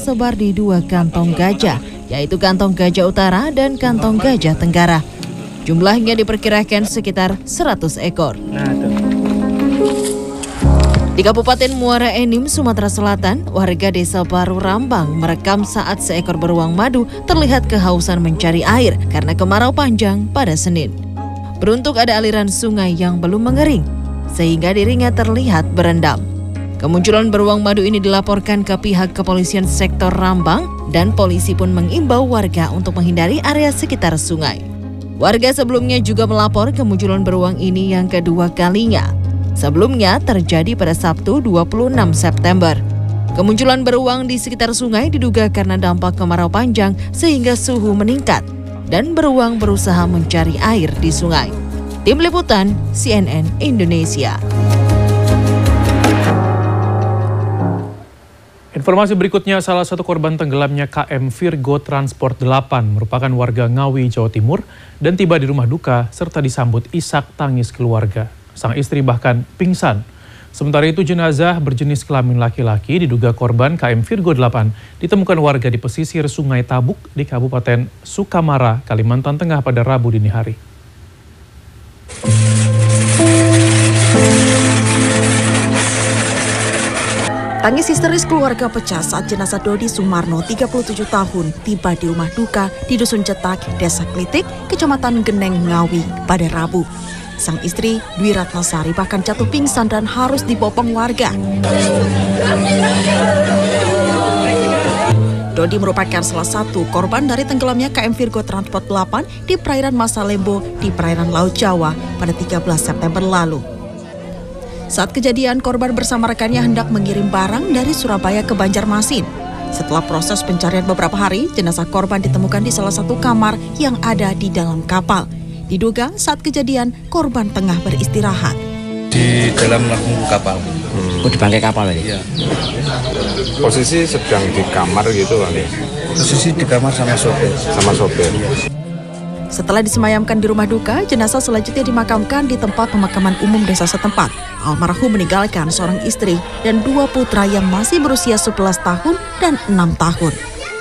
tersebar di 2 kantong gajah, yaitu kantong gajah utara dan kantong gajah tenggara. Jumlahnya diperkirakan sekitar 100 ekor. Di Kabupaten Muara Enim, Sumatera Selatan, warga Desa Baru Rambang merekam saat seekor beruang madu terlihat kehausan mencari air karena kemarau panjang pada Senin. Beruntung ada aliran sungai yang belum mengering, sehingga dirinya terlihat berendam. Kemunculan beruang madu ini dilaporkan ke pihak kepolisian sektor Rambang dan polisi pun mengimbau warga untuk menghindari area sekitar sungai. Warga sebelumnya juga melapor kemunculan beruang ini yang kedua kalinya. Sebelumnya terjadi pada Sabtu 26 September. Kemunculan beruang di sekitar sungai diduga karena dampak kemarau panjang sehingga suhu meningkat dan beruang berusaha mencari air di sungai. Tim Liputan CNN Indonesia. Informasi berikutnya, salah satu korban tenggelamnya KM Virgo Transport 8 merupakan warga Ngawi, Jawa Timur dan tiba di rumah duka serta disambut isak tangis keluarga. Sang istri bahkan pingsan. Sementara itu jenazah berjenis kelamin laki-laki diduga korban KM Virgo 8 ditemukan warga di pesisir Sungai Tabuk di Kabupaten Sukamara, Kalimantan Tengah pada Rabu dini hari. Tangis histeris keluarga pecah saat jenazah Dodi Sumarno, 37 tahun, tiba di rumah duka di Dusun Cetak, Desa Klitik, Kecamatan Geneng, Ngawi pada Rabu. Sang istri, Dwi Ratnasari, bahkan jatuh pingsan dan harus dibopong warga. Dodi merupakan salah satu korban dari tenggelamnya KM Virgo Transport 8 di perairan Masalembo di perairan Laut Jawa pada 13 September lalu. Saat kejadian, korban bersama rekannya hendak mengirim barang dari Surabaya ke Banjarmasin. Setelah proses pencarian beberapa hari, jenazah korban ditemukan di salah satu kamar yang ada di dalam kapal. Diduga saat kejadian, korban tengah beristirahat. Di dalam lambung kapal. Di bangkai kapal ya? Iya. Posisi sedang di kamar gitu kali. Posisi di kamar sama sopir. Setelah disemayamkan di rumah duka, jenazah selanjutnya dimakamkan di tempat pemakaman umum desa setempat. Almarhum meninggalkan seorang istri dan 2 putra yang masih berusia 11 tahun dan 6 tahun.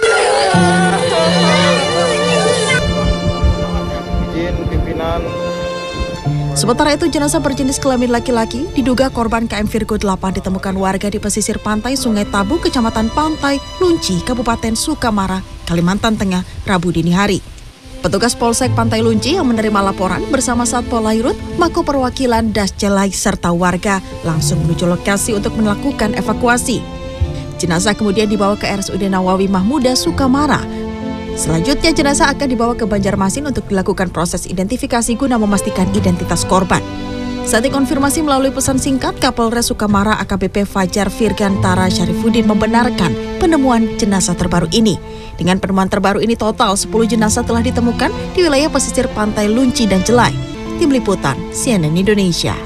Sementara itu, jenazah berjenis kelamin laki-laki diduga korban KM Virgo 8 ditemukan warga di pesisir pantai Sungai Tabuk, Kecamatan Pantai Lunci, Kabupaten Sukamara, Kalimantan Tengah, Rabu dini hari. Petugas Polsek Pantai Lunci yang menerima laporan bersama Satpol Lairut, Mako Perwakilan Dascelai serta warga langsung menuju lokasi untuk melakukan evakuasi. Jenazah kemudian dibawa ke RSUD Nawawi Mahmuda, Sukamara. Selanjutnya jenazah akan dibawa ke Banjarmasin untuk dilakukan proses identifikasi guna memastikan identitas korban. Saat dikonfirmasi melalui pesan singkat, Kapolres Sukamara AKBP Fajar Virgantara Syarifuddin membenarkan penemuan jenazah terbaru ini. Dengan penemuan terbaru ini total 10 jenazah telah ditemukan di wilayah pesisir Pantai Lunci dan Jelai. Tim Liputan CNN Indonesia.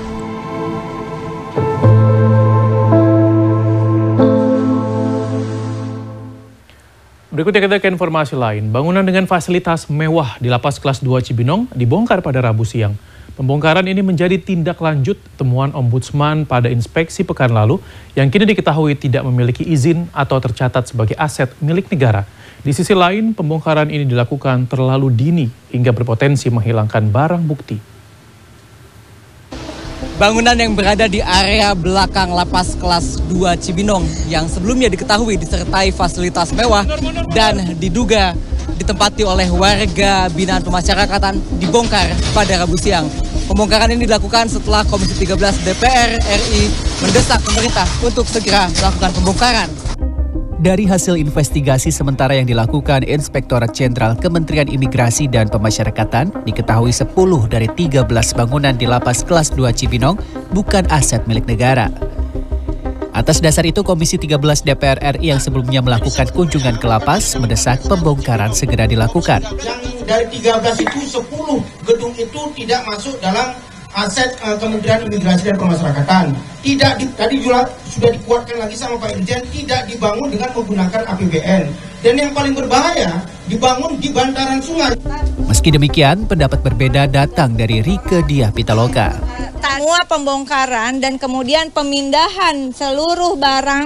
Berikutnya kita ke informasi lain. Bangunan dengan fasilitas mewah di Lapas Kelas 2 Cibinong dibongkar pada Rabu siang. Pembongkaran ini menjadi tindak lanjut temuan Ombudsman pada inspeksi pekan lalu yang kini diketahui tidak memiliki izin atau tercatat sebagai aset milik negara. Di sisi lain, pembongkaran ini dilakukan terlalu dini hingga berpotensi menghilangkan barang bukti. Bangunan yang berada di area belakang Lapas Kelas 2 Cibinong yang sebelumnya diketahui disertai fasilitas mewah dan diduga ditempati oleh warga binaan pemasyarakatan dibongkar pada Rabu siang. Pembongkaran ini dilakukan setelah Komisi 13 DPR RI mendesak pemerintah untuk segera melakukan pembongkaran. Dari hasil investigasi sementara yang dilakukan Inspektorat Jenderal Kementerian Imigrasi dan Pemasyarakatan, diketahui 10 dari 13 bangunan di Lapas Kelas 2 Cibinong bukan aset milik negara. Atas dasar itu, Komisi 13 DPR RI yang sebelumnya melakukan kunjungan ke lapas mendesak pembongkaran segera dilakukan. Dari 13 itu 10 gedung itu tidak masuk dalam aset Kementerian Imigrasi dan Pemasyarakatan. Tadi juga sudah dikuatkan lagi sama Pak Irjen, tidak dibangun dengan menggunakan APBN. Dan yang paling berbahaya, dibangun di bantaran sungai. Meski demikian, pendapat berbeda datang dari Rike Diah Pitaloka. Semua pembongkaran dan kemudian pemindahan seluruh barang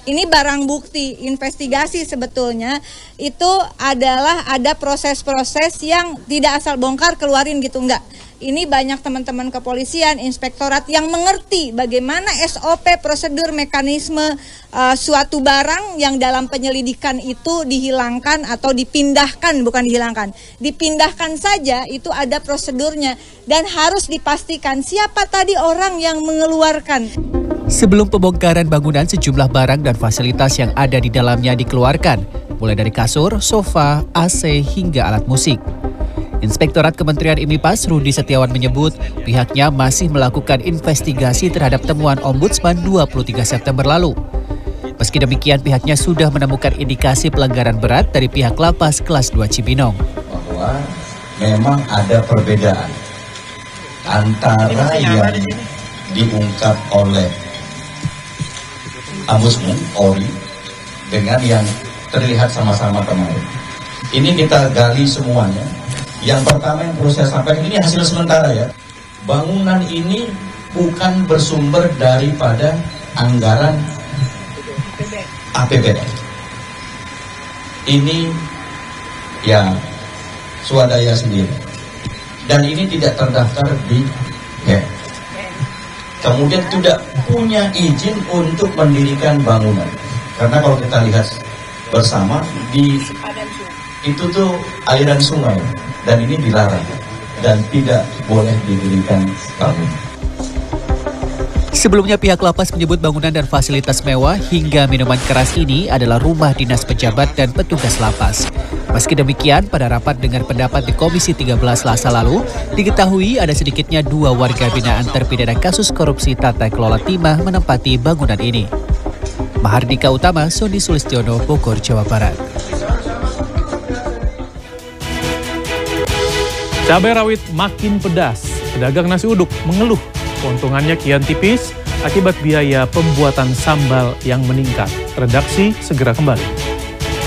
Ini barang bukti, investigasi sebetulnya itu adalah ada proses-proses yang tidak asal bongkar keluarin gitu, enggak. Ini banyak teman-teman kepolisian, inspektorat yang mengerti bagaimana SOP, prosedur, mekanisme suatu barang yang dalam penyelidikan itu dihilangkan atau dipindahkan, bukan dihilangkan. Dipindahkan saja itu ada prosedurnya dan harus dipastikan siapa tadi orang yang mengeluarkan. Sebelum pembongkaran bangunan, sejumlah barang dan fasilitas yang ada di dalamnya dikeluarkan, mulai dari kasur, sofa, AC, hingga alat musik. Inspektorat Kementerian IMIPAS Rudi Setiawan menyebut pihaknya masih melakukan investigasi terhadap temuan Ombudsman 23 September lalu. Meski demikian, pihaknya sudah menemukan indikasi pelanggaran berat dari pihak Lapas Kelas 2 Cibinong. Bahwa memang ada perbedaan antara yang diungkap oleh Ombudsman Polri dengan yang terlihat sama-sama kemarin. Ini kita gali semuanya. Yang pertama yang perlu saya sampaikan, ini hasil sementara ya. Bangunan ini bukan bersumber daripada anggaran APBD. Ini ya swadaya sendiri. Dan ini tidak terdaftar di BEM. Kemudian tidak punya izin untuk mendirikan bangunan. Karena kalau kita lihat bersama di itu tuh aliran sungai. Dan ini dilarang dan tidak boleh didirikan bangunan. Sebelumnya pihak lapas menyebut bangunan dan fasilitas mewah hingga minuman keras ini adalah rumah dinas pejabat dan petugas lapas. Meski demikian, pada rapat dengar pendapat di Komisi 13 Selasa lalu, diketahui ada sedikitnya 2 warga binaan terpidana kasus korupsi tata kelola timah menempati bangunan ini. Mahardika Utama, Sony Sulistiono, Bogor, Jawa Barat. Cabai rawit makin pedas, pedagang nasi uduk mengeluh keuntungannya kian tipis akibat biaya pembuatan sambal yang meningkat. Redaksi segera kembali.